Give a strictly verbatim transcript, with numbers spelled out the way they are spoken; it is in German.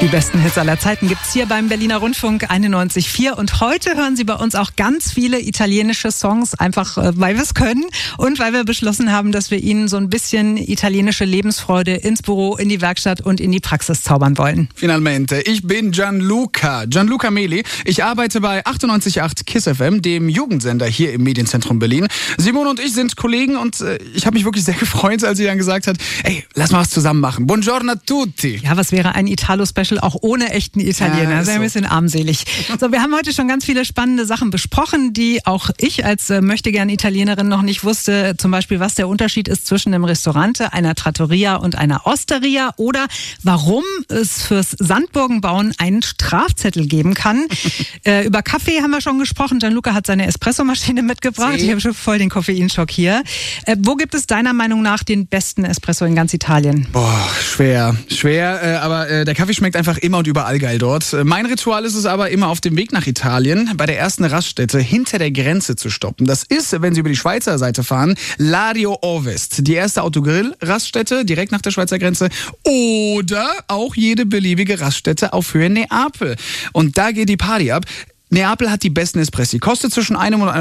Die besten Hits aller Zeiten gibt's hier beim Berliner Rundfunk einundneunzig Komma vier. Und heute hören Sie bei uns auch ganz viele italienische Songs, einfach äh, weil wir es können und weil wir beschlossen haben, dass wir Ihnen so ein bisschen italienische Lebensfreude ins Büro, in die Werkstatt und in die Praxis zaubern wollen. Finalmente. Ich bin Gianluca, Gianluca Meli. Ich arbeite bei achtundneunzig Komma acht KISS F M, dem Jugendsender hier im Medienzentrum Berlin. Simone und ich sind Kollegen und äh, ich habe mich wirklich sehr gefreut, als sie dann gesagt hat, ey, lass mal was zusammen machen. Buongiorno a tutti. Ja, was wäre ein Italo-Special auch ohne echten Italiener? Ja, das wäre so. ein bisschen armselig. So, wir haben heute schon ganz viele spannende Sachen besprochen, die auch ich als äh, möchtegern Italienerin noch nicht wusste. Zum Beispiel, was der Unterschied ist zwischen einem Ristorante, einer Trattoria und einer Osteria oder warum es fürs Sandburgenbauen einen Strafzettel geben kann. äh, über Kaffee haben wir schon gesprochen. Gianluca hat seine Espressomaschine mitgebracht. Sie. Ich habe schon voll den Koffeinschock hier. Äh, wo gibt es deiner Meinung nach den besten Espresso in ganz Italien? Boah, schwer, schwer, äh, aber äh, der Kaffee schmeckt einfach immer und überall geil dort. Äh, mein Ritual ist es aber, immer auf dem Weg nach Italien bei der ersten Raststätte hinter der Grenze zu stoppen. Das ist, wenn Sie über die Schweizer Seite fahren, Lario Ovest, die erste Autogrill-Raststätte direkt nach der Schweizer Grenze oder auch jede beliebige Raststätte auf Höhe Neapel. Und da geht die Party ab. Neapel hat die besten Espressi, kostet zwischen einem und